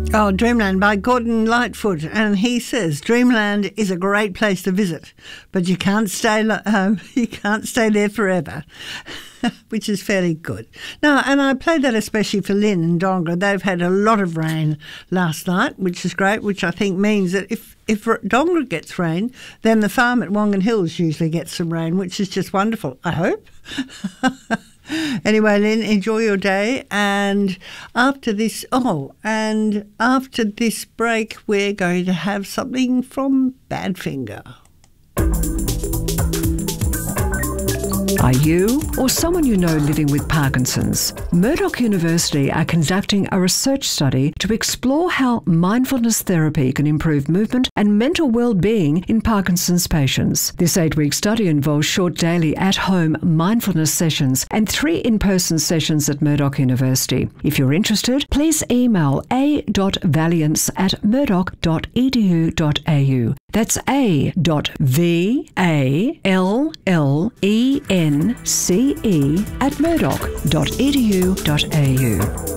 Oh, Dreamland by Gordon Lightfoot, and he says Dreamland is a great place to visit, but you can't stay there forever, which is fairly good. Now, and I played that especially for Lynn and Dongra. They've had a lot of rain last night, which is great, which I think means that if Dongra gets rain, then the farm at Wongan Hills usually gets some rain, which is just wonderful, I hope. Anyway, Lynn, enjoy your day. And after this break, we're going to have something from Badfinger. Are you or someone you know living with Parkinson's? Murdoch University are conducting a research study to explore how mindfulness therapy can improve movement and mental well-being in Parkinson's patients. This 8-week study involves short daily at-home mindfulness sessions and 3 in-person sessions at Murdoch University. If you're interested, please email a.valiance@murdoch.edu.au. That's a.vallence@murdoch.edu.au.